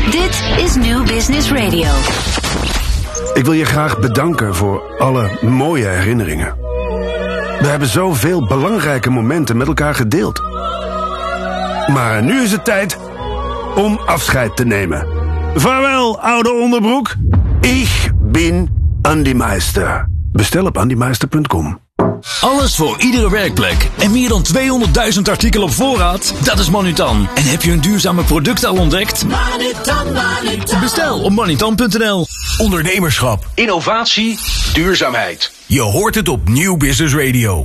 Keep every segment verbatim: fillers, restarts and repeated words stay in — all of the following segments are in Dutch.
Dit is New Business Radio. Ik wil je graag bedanken voor alle mooie herinneringen. We hebben zoveel belangrijke momenten met elkaar gedeeld. Maar nu is het tijd om afscheid te nemen. Vaarwel, oude onderbroek. Ik ben Andy Meister. Bestel op andy meister punt com. Alles voor iedere werkplek. En meer dan tweehonderdduizend artikelen op voorraad? Dat is Manutan. En heb je een duurzame product al ontdekt? Manutan, Manutan. Bestel op manutan punt n l. Ondernemerschap, innovatie, duurzaamheid. Je hoort het op New Business Radio.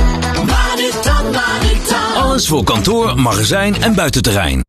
Manutan, Manutan. Alles voor kantoor, magazijn en buitenterrein.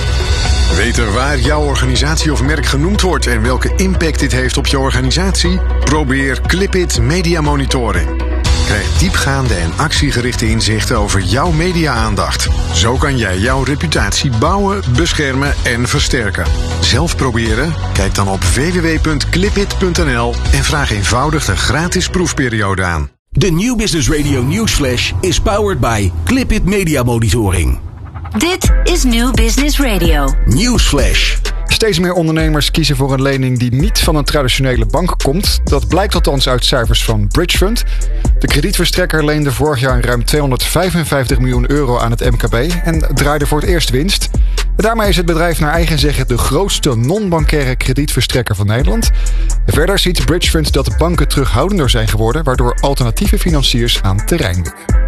Weten waar jouw organisatie of merk genoemd wordt en welke impact dit heeft op je organisatie? Probeer Clipit Media Monitoring. Krijg diepgaande en actiegerichte inzichten over jouw media-aandacht. Zo kan jij jouw reputatie bouwen, beschermen en versterken. Zelf proberen? Kijk dan op w w w punt clipit punt n l en vraag eenvoudig de gratis proefperiode aan. De New Business Radio Newsflash is powered by Clipit Media Monitoring. Dit is New Business Radio. Newsflash. Steeds meer ondernemers kiezen voor een lening die niet van een traditionele bank komt. Dat blijkt althans uit cijfers van Bridge Fund. De kredietverstrekker leende vorig jaar ruim tweehonderdvijfenvijftig miljoen euro aan het M K B en draaide voor het eerst winst. Daarmee is het bedrijf naar eigen zeggen de grootste non-bankaire kredietverstrekker van Nederland. Verder ziet Bridge Fund dat de banken terughoudender zijn geworden, waardoor alternatieve financiers aan terrein winnen.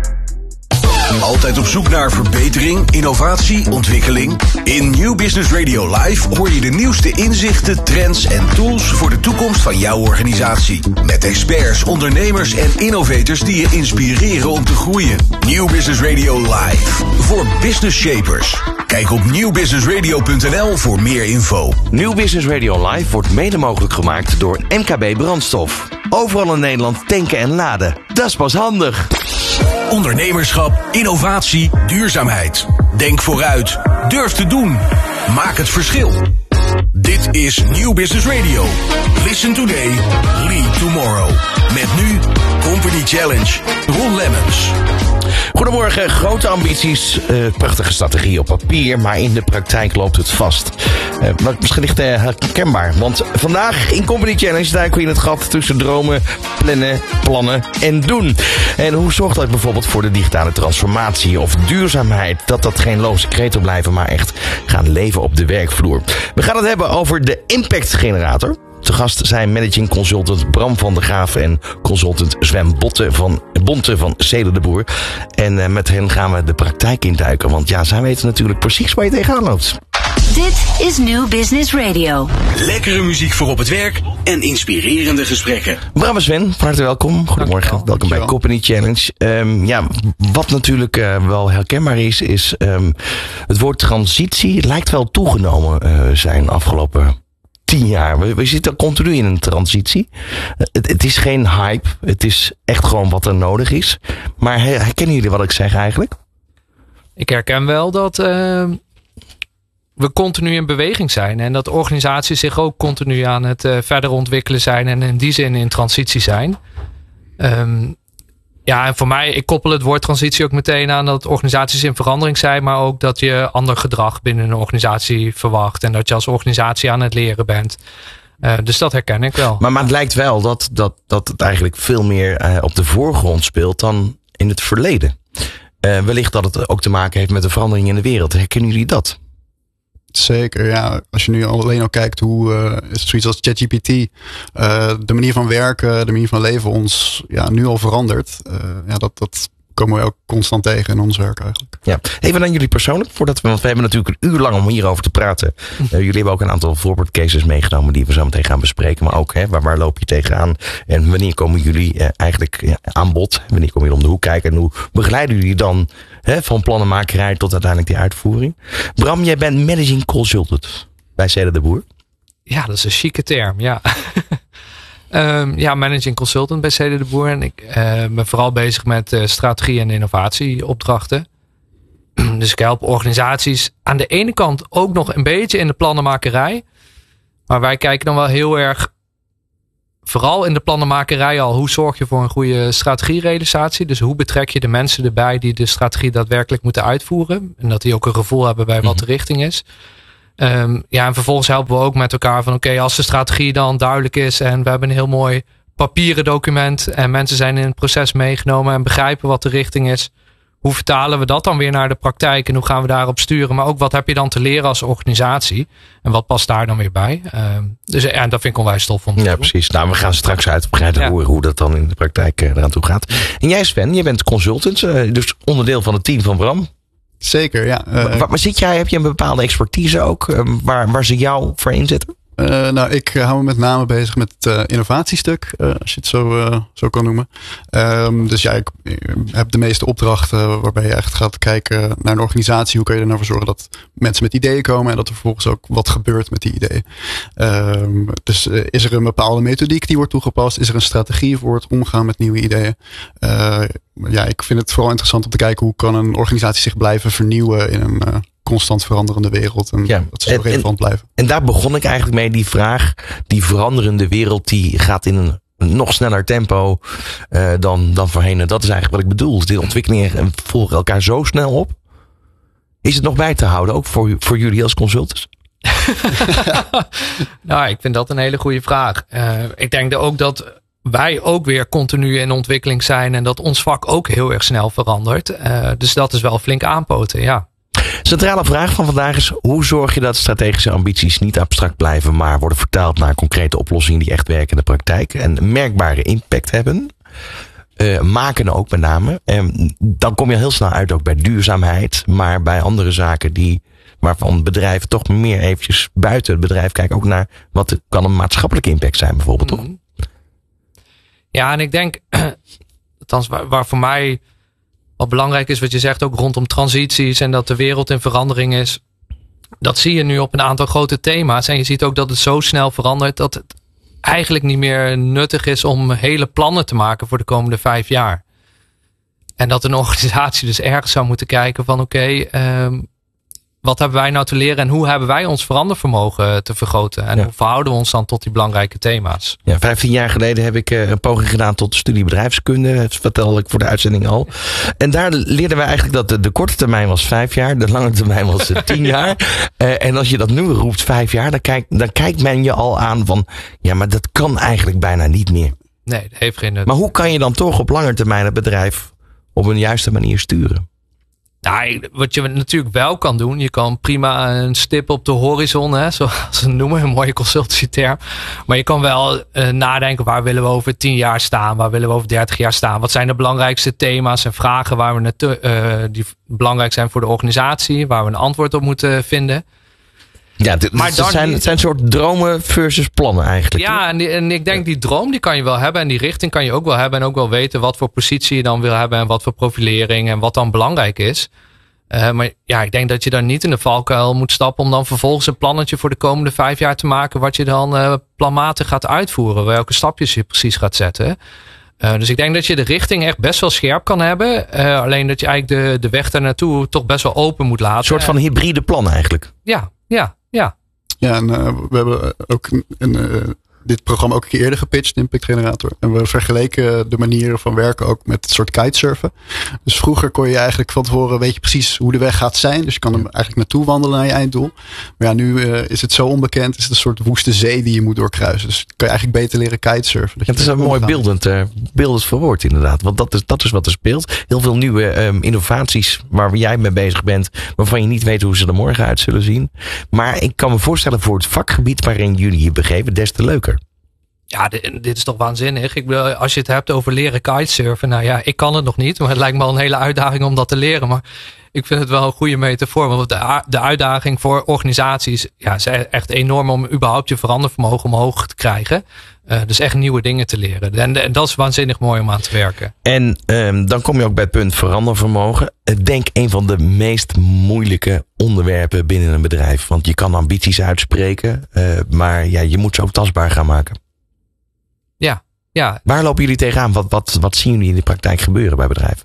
Altijd op zoek naar verbetering, innovatie, ontwikkeling? In New Business Radio Live hoor je de nieuwste inzichten, trends en tools voor de toekomst van jouw organisatie. Met experts, ondernemers en innovators die je inspireren om te groeien. New Business Radio Live. Voor business shapers. Kijk op nieuw business radio punt n l voor meer info. New Business Radio Live wordt mede mogelijk gemaakt door M K B Brandstof. Overal in Nederland tanken en laden. Dat is pas handig. Ondernemerschap, innovatie, duurzaamheid. Denk vooruit. Durf te doen. Maak het verschil. Dit is New Business Radio. Listen today, lead tomorrow. Met nu Company Challenge. Ron Lemmens. Goedemorgen, grote ambities, uh, prachtige strategie op papier, maar in de praktijk loopt het vast. Uh, maar misschien ligt uh, herkenbaar, want vandaag in Company Challenge duiken we in het gat tussen dromen, plannen, plannen en doen. En hoe zorgt dat bijvoorbeeld voor de digitale transformatie of duurzaamheid, dat dat geen loze kreten blijven, maar echt gaan leven op de werkvloer. We gaan het hebben over de Impact Generator. Te gast zijn managing consultant Bram van der Graaf en consultant Sven Botte van, Bonte van Ceder de Boer. En uh, met hen gaan we de praktijk induiken, want ja, zij weten natuurlijk precies waar je tegenaan loopt. Dit is New Business Radio. Lekkere muziek voor op het werk en inspirerende gesprekken. Bram en Sven, van harte welkom. Goedemorgen, welkom Dankjewel. bij Company Challenge. Um, ja, wat natuurlijk uh, wel herkenbaar is, is um, het woord transitie. Het lijkt wel toegenomen uh, zijn afgelopen tien jaar. We, we zitten continu in een transitie. Het, het is geen hype. Het is echt gewoon wat er nodig is. Maar herkennen jullie wat ik zeg eigenlijk? Ik herken wel dat uh, we continu in beweging zijn. En dat organisaties zich ook continu aan het uh, verder ontwikkelen zijn. En in die zin in transitie zijn. Um, ja, en voor mij, ik koppel het woord transitie ook meteen aan dat organisaties in verandering zijn. Maar ook dat je ander gedrag binnen een organisatie verwacht. En dat je als organisatie aan het leren bent. Uh, dus dat herken ik wel. Maar, maar het lijkt wel dat, dat, dat het eigenlijk veel meer uh, op de voorgrond speelt dan in het verleden. Uh, wellicht dat het ook te maken heeft met de verandering in de wereld. Herkennen jullie dat? Zeker, ja. Als je nu alleen al kijkt hoe uh, zoiets als ChatGPT, uh, de manier van werken, de manier van leven ons ja, nu al verandert. Uh, ja, dat, dat komen we ook constant tegen in ons werk eigenlijk. Ja, even aan jullie persoonlijk, voordat we, want we hebben natuurlijk een uur lang om hierover te praten. Uh, jullie hebben ook een aantal voorbeeldcases meegenomen die we zo meteen gaan bespreken. Maar ook, hè, waar, waar loop je tegenaan? En wanneer komen jullie uh, eigenlijk uh, aan bod? Wanneer komen jullie om de hoek kijken? En hoe begeleiden jullie dan hè, van plannenmakerij tot uiteindelijk die uitvoering? Bram, jij bent managing consultant bij Ceder de Boer. Ja, dat is een chique term, ja. Um, ja, managing consultant bij Ceder de Boer. En ik uh, ben vooral bezig met uh, strategie- en innovatieopdrachten. Dus ik help organisaties aan de ene kant ook nog een beetje in de plannenmakerij. Maar wij kijken dan wel heel erg, vooral in de plannenmakerij al, hoe zorg je voor een goede strategierealisatie? Dus hoe betrek je de mensen erbij die de strategie daadwerkelijk moeten uitvoeren? En dat die ook een gevoel hebben bij wat de richting is. Um, ja, en vervolgens helpen we ook met elkaar van oké, okay, als de strategie dan duidelijk is en we hebben een heel mooi papieren document en mensen zijn in het proces meegenomen en begrijpen wat de richting is. Hoe vertalen we dat dan weer naar de praktijk en hoe gaan we daarop sturen? Maar ook wat heb je dan te leren als organisatie? En wat past daar dan weer bij? Um, dus ja, dat vind ik onwijs tof om te Ja, doen. precies. Nou, we gaan straks uitgebreid ja. horen hoe dat dan in de praktijk uh, eraan toe gaat. En jij Sven, je bent consultant, uh, dus onderdeel van het team van Bram. Zeker, ja. Uh, maar, maar zit jij, heb je een bepaalde expertise ook uh, waar, waar ze jou voor inzetten? Uh, nou, ik hou me met name bezig met het uh, innovatiestuk, uh, als je het zo, uh, zo kan noemen. Um, dus ja, ik, ik heb de meeste opdrachten waarbij je echt gaat kijken naar een organisatie. Hoe kun je er nou voor zorgen dat mensen met ideeën komen en dat er vervolgens ook wat gebeurt met die ideeën. Um, dus uh, is er een bepaalde methodiek die wordt toegepast? Is er een strategie voor het omgaan met nieuwe ideeën? Uh, ja, ik vind het vooral interessant om te kijken hoe kan een organisatie zich blijven vernieuwen in een uh, constant veranderende wereld. En ja, dat ze zo relevant blijven. En daar begon ik eigenlijk mee, die vraag. Die veranderende wereld die gaat in een nog sneller tempo uh, dan, dan voorheen. En dat is eigenlijk wat ik bedoel. De ontwikkelingen volgen elkaar zo snel op. Is het nog bij te houden, ook voor, voor jullie als consultants? Nou, ik vind dat een hele goede vraag. Uh, ik denk ook dat wij ook weer continu in ontwikkeling zijn en dat ons vak ook heel erg snel verandert. Uh, dus dat is wel flink aanpoten, ja. Centrale vraag van vandaag is: hoe zorg je dat strategische ambities niet abstract blijven, maar worden vertaald naar concrete oplossingen die echt werken in de praktijk en merkbare impact hebben? Uh, maken ook met name. En dan kom je heel snel uit ook bij duurzaamheid, maar bij andere zaken die waarvan bedrijven toch meer eventjes buiten het bedrijf kijken, ook naar wat kan een maatschappelijke impact zijn bijvoorbeeld, toch? Mm-hmm. Ja, en ik denk, althans waar, waar voor mij wat belangrijk is, wat je zegt ook rondom transities en dat de wereld in verandering is. Dat zie je nu op een aantal grote thema's. En je ziet ook dat het zo snel verandert dat het eigenlijk niet meer nuttig is om hele plannen te maken voor de komende vijf jaar. En dat een organisatie dus ergens zou moeten kijken van oké, okay, um, wat hebben wij nou te leren en hoe hebben wij ons verandervermogen te vergroten? En ja. hoe verhouden we ons dan tot die belangrijke thema's? Ja, vijftien jaar geleden heb ik uh, een poging gedaan tot de studie bedrijfskunde. Dat vertelde ik voor de uitzending al. En daar leerden wij eigenlijk dat de, de korte termijn was vijf jaar. De lange termijn was uh, tien jaar. Uh, en als je dat nu roept vijf jaar, dan, kijk, dan kijkt men je al aan van ja, maar dat kan eigenlijk bijna niet meer. Nee, dat heeft geen nut. Maar hoe kan je dan toch op lange termijn het bedrijf op een juiste manier sturen? Nou, wat je natuurlijk wel kan doen, je kan prima een stip op de horizon, hè, zoals ze het noemen, een mooie consultancyterm. Maar je kan wel uh, nadenken, waar willen we over tien jaar staan? Waar willen we over dertig jaar staan? Wat zijn de belangrijkste thema's en vragen waar we naartoe, uh, die belangrijk zijn voor de organisatie, waar we een antwoord op moeten vinden? Ja, d- maar het zijn, het zijn soort dromen versus plannen eigenlijk. Ja, en, die, en ik denk die droom die kan je wel hebben en die richting kan je ook wel hebben en ook wel weten wat voor positie je dan wil hebben en wat voor profilering en wat dan belangrijk is. Uh, maar ja, ik denk dat je daar niet in de valkuil moet stappen om dan vervolgens een plannetje voor de komende vijf jaar te maken wat je dan uh, planmatig gaat uitvoeren, welke stapjes je precies gaat zetten. Uh, dus ik denk dat je de richting echt best wel scherp kan hebben. Uh, alleen dat je eigenlijk de, de weg daar naartoe toch best wel open moet laten. Een soort van hybride plan eigenlijk. Ja, ja, ja. Ja, en uh, we hebben ook een, een, uh, dit programma ook een keer eerder gepitcht, Impact Generator. En we vergeleken de manieren van werken ook met het soort kitesurfen. Dus vroeger kon je eigenlijk van tevoren, weet je precies hoe de weg gaat zijn. Dus je kan hem eigenlijk naartoe wandelen naar je einddoel. Maar ja, nu uh, is het zo onbekend. Is het een soort woeste zee die je moet doorkruisen. Dus kan je eigenlijk beter leren kitesurfen. Ja, het is een mooi beeldend, uh, beeldend verwoord inderdaad. Want dat is, dat is wat er speelt. Heel veel nieuwe um, innovaties waar jij mee bezig bent. Waarvan je niet weet hoe ze er morgen uit zullen zien. Maar ik kan me voorstellen voor het vakgebied waarin jullie je begeven, des te leuker. Ja, dit, dit is toch waanzinnig. Ik bedoel, als je het hebt over leren kitesurfen. Nou ja, ik kan het nog niet. Maar het lijkt me al een hele uitdaging om dat te leren. Maar ik vind het wel een goede metafoor. Want de, de uitdaging voor organisaties ja, is echt enorm om überhaupt je verandervermogen omhoog te krijgen. Uh, dus echt nieuwe dingen te leren. En, en dat is waanzinnig mooi om aan te werken. En um, dan kom je ook bij het punt verandervermogen. Denk een van de meest moeilijke onderwerpen binnen een bedrijf. Want je kan ambities uitspreken. Uh, maar ja, je moet ze ook tastbaar gaan maken. Ja, ja. Waar lopen jullie tegenaan? Wat, wat, wat zien jullie in de praktijk gebeuren bij bedrijven?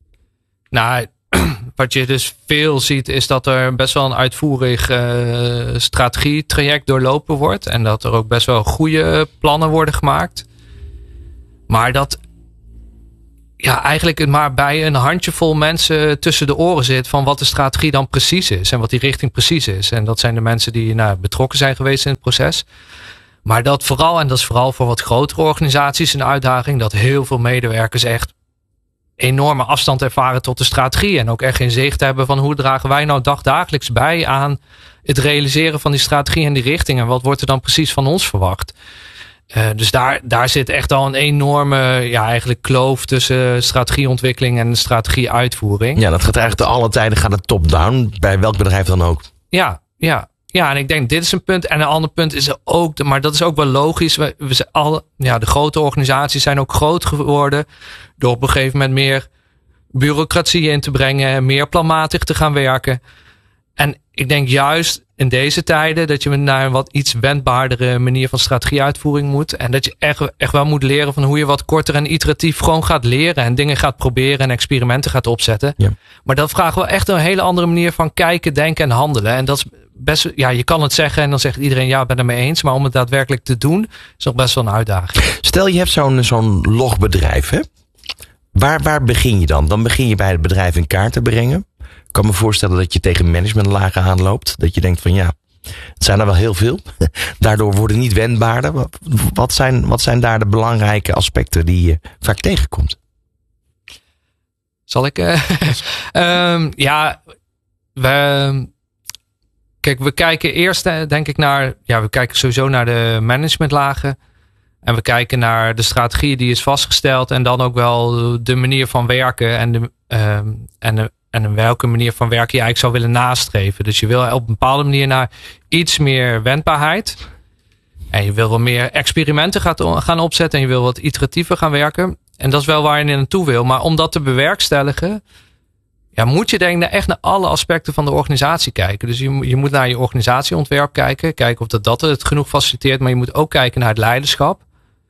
Nou, wat je dus veel ziet is dat er best wel een uitvoerig uh, strategietraject doorlopen wordt. En dat er ook best wel goede plannen worden gemaakt. Maar dat ja, eigenlijk maar bij een handjevol mensen tussen de oren zit van wat de strategie dan precies is en wat die richting precies is. En dat zijn de mensen die nou, betrokken zijn geweest in het proces. Maar dat vooral, en dat is vooral voor wat grotere organisaties een uitdaging, dat heel veel medewerkers echt enorme afstand ervaren tot de strategie en ook echt geen zicht hebben van hoe dragen wij nou dagdagelijks bij aan het realiseren van die strategie en die richting en wat wordt er dan precies van ons verwacht. Uh, dus daar, daar zit echt al een enorme ja, eigenlijk kloof tussen strategieontwikkeling en strategieuitvoering. Ja, dat gaat eigenlijk te alle tijden gaat het top-down, bij welk bedrijf dan ook. Ja, ja. Ja, en ik denk dit is een punt. En een ander punt is er ook, maar dat is ook wel logisch. We, we zijn alle, ja, de grote organisaties zijn ook groot geworden door op een gegeven moment meer bureaucratie in te brengen, meer planmatig te gaan werken. En ik denk juist in deze tijden dat je naar een wat iets wendbaardere manier van strategieuitvoering moet. En dat je echt, echt wel moet leren van hoe je wat korter en iteratief gewoon gaat leren en dingen gaat proberen en experimenten gaat opzetten. Ja. Maar dat vraagt wel echt een hele andere manier van kijken, denken en handelen. En dat is best, ja, je kan het zeggen en dan zegt iedereen ja, ik ben het mee eens. Maar om het daadwerkelijk te doen is nog best wel een uitdaging. Stel je hebt zo'n, zo'n logbedrijf, hè? Waar, waar begin je dan? Dan begin je bij het bedrijf in kaart te brengen. Ik kan me voorstellen dat je tegen managementlagen aanloopt. Dat je denkt van ja, het zijn er wel heel veel. Daardoor worden niet wendbaarder. Wat zijn, wat zijn daar de belangrijke aspecten die je vaak tegenkomt? Zal ik? Uh, um, ja, we, kijk, we kijken eerst denk ik naar, ja, we kijken sowieso naar de managementlagen. En we kijken naar de strategie die is vastgesteld. En dan ook wel de manier van werken en de, um, en de En in welke manier van werken je eigenlijk zou willen nastreven. Dus je wil op een bepaalde manier naar iets meer wendbaarheid. En je wil wel meer experimenten gaan opzetten. En je wil wat iteratiever gaan werken. En dat is wel waar je naartoe wil. Maar om dat te bewerkstelligen, ja, moet je denk ik echt naar alle aspecten van de organisatie kijken. Dus je, je moet naar je organisatieontwerp kijken. Kijken of dat, dat het genoeg faciliteert. Maar je moet ook kijken naar het leiderschap.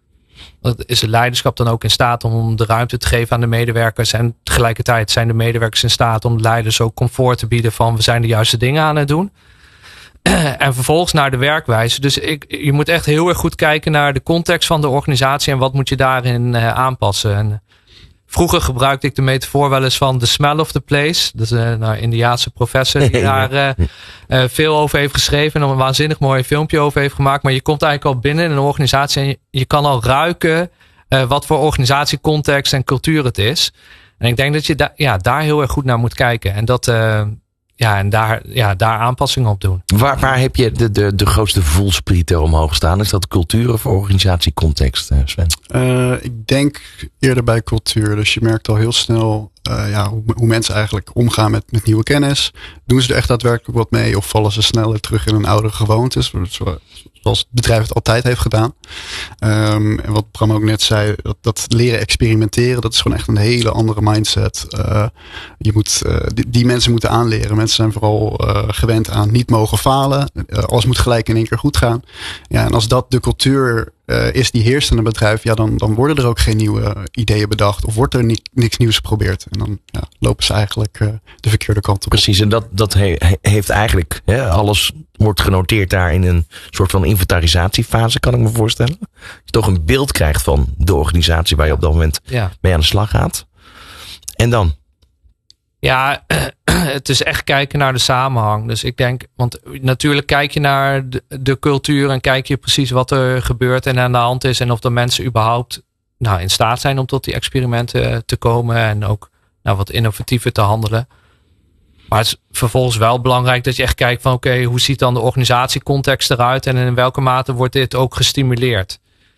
Is het leiderschap dan ook in staat om de ruimte te geven aan de medewerkers? En tegelijkertijd zijn de medewerkers in staat om de leiders ook comfort te bieden van we zijn de juiste dingen aan het doen. En vervolgens naar de werkwijze. Dus ik, je moet echt heel erg goed kijken naar de context van de organisatie en wat moet je daarin uh, aanpassen. En vroeger gebruikte ik de metafoor wel eens van the smell of the place. Dat is een nou, Indiaanse professor die daar uh, uh, veel over heeft geschreven. En een waanzinnig mooi filmpje over heeft gemaakt. Maar je komt eigenlijk al binnen in een organisatie en je, je kan al ruiken uh, wat voor organisatiecontext en cultuur het is. En ik denk dat je da- ja, daar heel erg goed naar moet kijken. En dat... Uh, Ja, en daar, ja, daar aanpassingen op doen. Waar, waar heb je de, de, de grootste voelsprieten omhoog staan? Is dat cultuur of organisatiecontext, Sven? Uh, ik denk eerder bij cultuur. Dus je merkt al heel snel uh, ja, hoe, hoe mensen eigenlijk omgaan met, met nieuwe kennis. Doen ze er echt daadwerkelijk wat mee? Of vallen ze sneller terug in hun oude gewoontes? Zoals het bedrijf het altijd heeft gedaan. Um, en wat Bram ook net zei, dat, dat leren experimenteren, dat is gewoon echt een hele andere mindset. Uh, je moet, uh, die, die mensen moeten aanleren. Mensen zijn vooral uh, gewend aan niet mogen falen. Uh, alles moet gelijk in één keer goed gaan. Ja, en als dat de cultuur uh, is die heerst in een bedrijf, ja, dan, dan worden er ook geen nieuwe ideeën bedacht. Of wordt er ni- niks nieuws geprobeerd. En dan ja, lopen ze eigenlijk uh, de verkeerde kant op. Precies, en dat, dat he, heeft eigenlijk, hè, alles wordt genoteerd daar in een soort van inventarisatiefase, kan ik me voorstellen. Je toch een beeld krijgt van de organisatie waar je op dat moment ja. mee aan de slag gaat. En dan? Ja, het is echt kijken naar de samenhang. Dus ik denk, want natuurlijk kijk je naar de, de cultuur en kijk je precies wat er gebeurt en aan de hand is. En of de mensen überhaupt nou, in staat zijn om tot die experimenten te komen en ook nou, wat innovatiever te handelen. Maar het is vervolgens wel belangrijk dat je echt kijkt van oké, okay, hoe ziet dan de organisatiecontext eruit en in welke mate wordt dit ook gestimuleerd?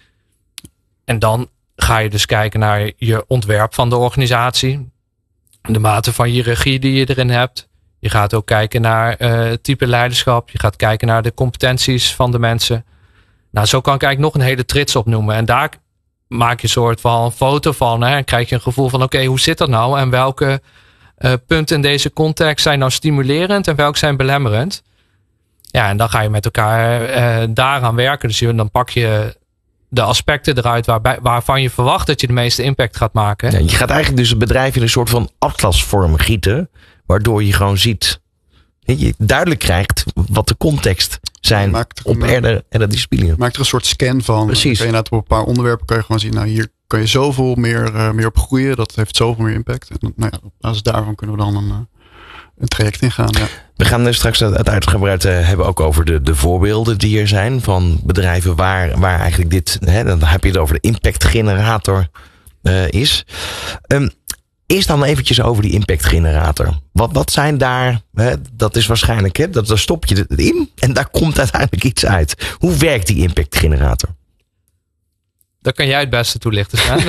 En dan ga je dus kijken naar je ontwerp van de organisatie. De mate van hiërarchie die je erin hebt. Je gaat ook kijken naar uh, het type leiderschap. Je gaat kijken naar de competenties van de mensen. Nou, zo kan ik eigenlijk nog een hele trits opnoemen. En daar maak je een soort van foto van. Hè, en krijg je een gevoel van oké, okay, hoe zit dat nou? En welke uh, punten in deze context zijn nou stimulerend en welke zijn belemmerend? Ja, en dan ga je met elkaar uh, daaraan werken. Dus je, dan pak je de aspecten eruit waarbij, waarvan je verwacht dat je de meeste impact gaat maken. Ja, je gaat eigenlijk dus het bedrijf in een soort van atlasvorm gieten, waardoor je gewoon ziet, je duidelijk krijgt wat de context zijn op erde en de discipline. Maak er een soort scan van. Precies. Inderdaad, op een paar onderwerpen kan je gewoon zien, nou hier kan je zoveel meer, uh, meer op groeien. Dat heeft zoveel meer impact. En nou ja, op basis daarvan kunnen we dan een, uh, een traject ingaan. Ja. We gaan uh, straks het uitgebreid uh, hebben ook over de, de voorbeelden die er zijn van bedrijven waar, waar eigenlijk dit, hè, dan heb je het over de impactgenerator uh, is. Um, Eerst dan eventjes over die impactgenerator. Wat, wat zijn daar, hè, dat is waarschijnlijk, hè, dat, daar stop je het in en daar komt uiteindelijk iets uit. Hoe werkt die impactgenerator? Dat kan jij het beste toelichten, Sven.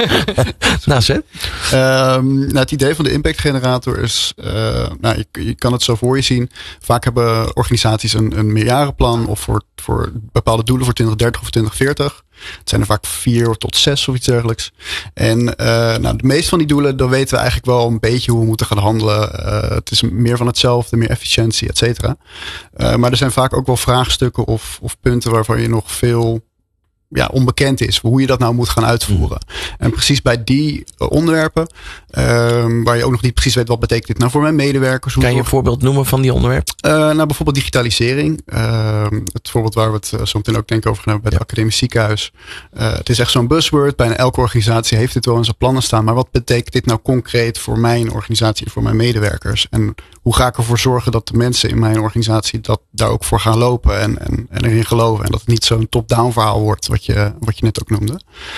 nou, Sven? Um, nou, het idee van de impactgenerator is, uh, nou, je, je kan het zo voor je zien. Vaak hebben organisaties een, een meerjarenplan of voor, voor bepaalde doelen voor twintig dertig of twintig veertig. Het zijn er vaak vier tot zes of iets dergelijks. En uh, nou, de meeste van die doelen, dan weten we eigenlijk wel een beetje hoe we moeten gaan handelen. Uh, het is meer van hetzelfde, meer efficiëntie, et cetera. Uh, maar er zijn vaak ook wel vraagstukken of, of punten waarvan je nog veel ja, onbekend is. Hoe je dat nou moet gaan uitvoeren. En precies bij die onderwerpen, um, waar je ook nog niet precies weet wat betekent dit nou voor mijn medewerkers. Kan je een voorbeeld noemen van die onderwerpen? Uh, nou, bijvoorbeeld digitalisering. Uh, het voorbeeld waar we het uh, zo meteen ook denk ik over gaan hebben bij het ja. Academisch Ziekenhuis. Uh, het is echt zo'n buzzword. Bijna elke organisatie heeft dit wel in zijn plannen staan. Maar wat betekent dit nou concreet voor mijn organisatie en voor mijn medewerkers? En hoe ga ik ervoor zorgen dat de mensen in mijn organisatie dat daar ook voor gaan lopen en, en, en erin geloven? En dat het niet zo'n top-down verhaal wordt, wat je, wat je net ook noemde.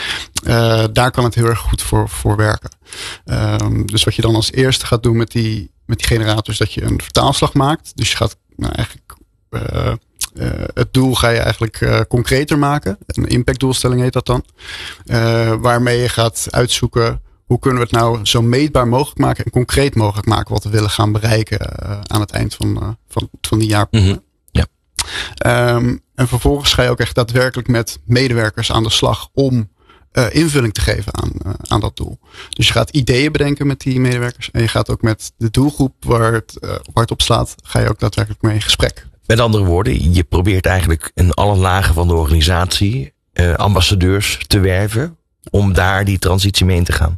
Uh, daar kan het heel erg goed voor, voor werken. Um, dus wat je dan als eerste gaat doen met die, met die generator is dat je een vertaalslag maakt. Dus je gaat nou, eigenlijk uh, uh, het doel ga je eigenlijk uh, concreter maken. Een impactdoelstelling heet dat dan. Uh, waarmee je gaat uitzoeken hoe kunnen we het nou zo meetbaar mogelijk maken en concreet mogelijk maken wat we willen gaan bereiken uh, aan het eind van, uh, van, van die jaar. Mm-hmm. Ja. Um, en vervolgens ga je ook echt daadwerkelijk met medewerkers aan de slag om uh, invulling te geven aan, uh, aan dat doel. Dus je gaat ideeën bedenken met die medewerkers en je gaat ook met de doelgroep waar het, uh, waar het op slaat, ga je ook daadwerkelijk mee in gesprek. Met andere woorden, je probeert eigenlijk in alle lagen van de organisatie uh, ambassadeurs te werven om daar die transitie mee in te gaan.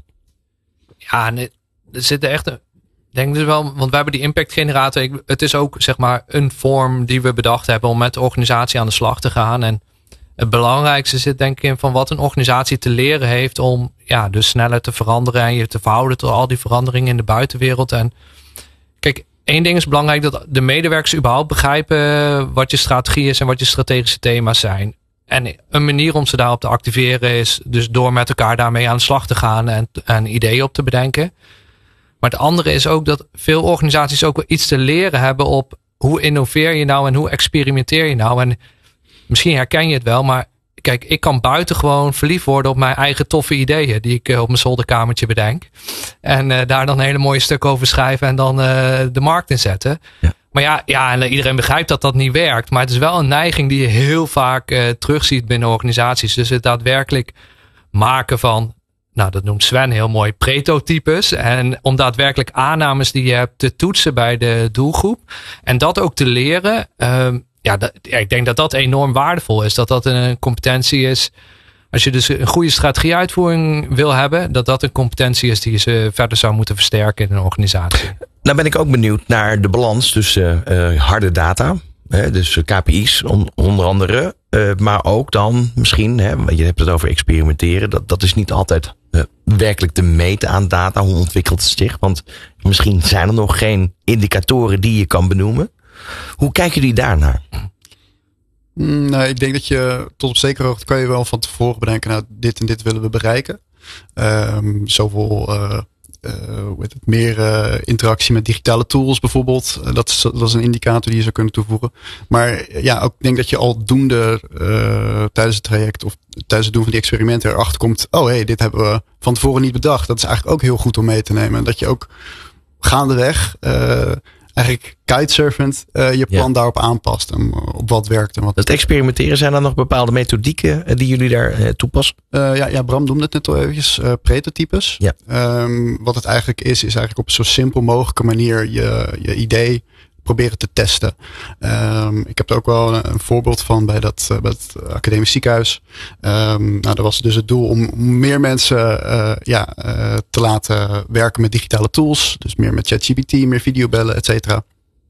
Ja, er zitten echt, ik denk dus wel, want we hebben die impactgenerator. Het is ook zeg maar een vorm die we bedacht hebben om met de organisatie aan de slag te gaan. En het belangrijkste zit denk ik in van wat een organisatie te leren heeft om ja, dus sneller te veranderen en je te verhouden tot al die veranderingen in de buitenwereld. En kijk, één ding is belangrijk, dat de medewerkers überhaupt begrijpen wat je strategie is en wat je strategische thema's zijn. En een manier om ze daarop te activeren is dus door met elkaar daarmee aan de slag te gaan en, en ideeën op te bedenken. Maar het andere is ook dat veel organisaties ook wel iets te leren hebben op hoe innoveer je nou en hoe experimenteer je nou. En misschien herken je het wel, maar kijk, ik kan buitengewoon verliefd worden op mijn eigen toffe ideeën die ik op mijn zolderkamertje bedenk. En uh, daar dan een hele mooie stuk over schrijven en dan uh, de markt in zetten. Ja. Maar ja, ja, en iedereen begrijpt dat dat niet werkt. Maar het is wel een neiging die je heel vaak uh, terugziet binnen organisaties. Dus het daadwerkelijk maken van, nou dat noemt Sven heel mooi, prototypes. En om daadwerkelijk aannames die je hebt te toetsen bij de doelgroep. En dat ook te leren. Uh, ja, dat, ja, ik denk dat dat enorm waardevol is. Dat dat een competentie is. Als je dus een goede strategieuitvoering wil hebben, dat dat een competentie is die je verder zou moeten versterken in een organisatie. Nou ben ik ook benieuwd naar de balans tussen uh, harde data, hè, dus K P I's on, onder andere, uh, maar ook dan misschien, hè, je hebt het over experimenteren, dat, dat is niet altijd uh, werkelijk te meten aan data, hoe ontwikkelt het zich, want misschien zijn er nog geen indicatoren die je kan benoemen. Hoe kijken jullie daarnaar? Nou, ik denk dat je tot op zekere hoogte kan je wel van tevoren bedenken, nou, dit en dit willen we bereiken. Um, zoveel, uh, uh, hoe heet het, meer uh, interactie met digitale tools bijvoorbeeld. Uh, dat, is, dat is een indicator die je zou kunnen toevoegen. Maar ja, ook ik denk dat je aldoende uh, tijdens het traject of tijdens het doen van die experimenten erachter komt, oh hé, hey, dit hebben we van tevoren niet bedacht. Dat is eigenlijk ook heel goed om mee te nemen. En dat je ook gaandeweg uh, eigenlijk kitesurfend uh, je plan ja. daarop aanpast en uh, op wat werkt en wat. Het experimenteren, zijn er nog bepaalde methodieken uh, die jullie daar uh, toepassen? Uh, ja, ja, Bram noemde het net al eventjes, uh, prototypes. Ja. Um, wat het eigenlijk is, is eigenlijk op zo simpel mogelijke manier je, je idee proberen te testen. Um, ik heb er ook wel een, een voorbeeld van bij dat uh, bij het Academisch Ziekenhuis. Um, nou, dat was dus het doel om meer mensen uh, ja, uh, te laten werken met digitale tools. Dus meer met ChatGPT, meer videobellen, et cetera.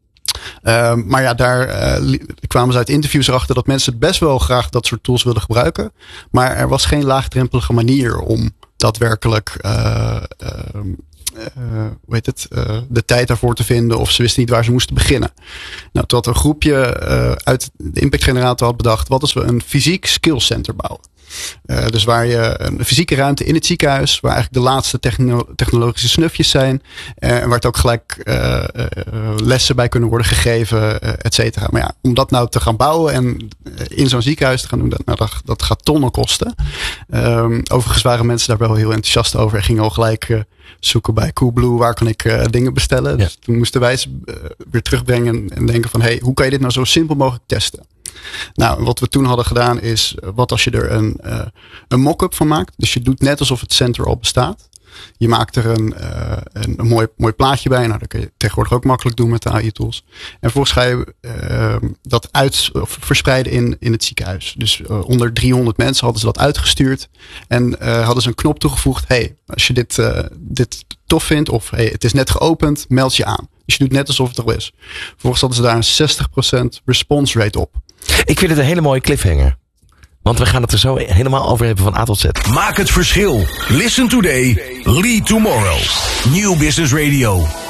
Uh, maar ja, daar uh, li- kwamen ze uit interviews erachter dat mensen best wel graag dat soort tools wilden gebruiken. Maar er was geen laagdrempelige manier om daadwerkelijk uh, uh, uh, hoe heet het, uh, de tijd daarvoor te vinden. Of ze wisten niet waar ze moesten beginnen. Nou, tot een groepje uh, uit de Impact Generator had bedacht, wat als we een fysiek skills center bouwen. Uh, dus waar je een fysieke ruimte in het ziekenhuis, waar eigenlijk de laatste techno- technologische snufjes zijn. Uh, en waar het ook gelijk uh, uh, lessen bij kunnen worden gegeven, uh, et cetera. Maar ja, om dat nou te gaan bouwen en uh, in zo'n ziekenhuis te gaan doen, dat, nou, dat, dat gaat tonnen kosten. Um, overigens waren mensen daar wel heel enthousiast over en gingen al gelijk uh, zoeken bij Coolblue, waar kan ik uh, dingen bestellen. Ja. Dus toen moesten wij ze uh, weer terugbrengen en, en denken van, hey, hoe kan je dit nou zo simpel mogelijk testen? Nou, wat we toen hadden gedaan is, wat als je er een, uh, een mock-up van maakt. Dus je doet net alsof het center al bestaat. Je maakt er een, uh, een, een mooi, mooi plaatje bij. Nou, dat kun je tegenwoordig ook makkelijk doen met de A I-tools. En vervolgens ga je uh, dat uit, of verspreiden in, in het ziekenhuis. Dus uh, onder driehonderd mensen hadden ze dat uitgestuurd. En uh, hadden ze een knop toegevoegd. Hey, als je dit, uh, dit tof vindt of hey, het is net geopend, meld je aan. Dus je doet net alsof het er is. Vervolgens hadden ze daar een zestig procent response rate op. Ik vind het een hele mooie cliffhanger. Want we gaan het er zo helemaal over hebben van A tot Z. Maak het verschil. Listen today, lead tomorrow. New Business Radio.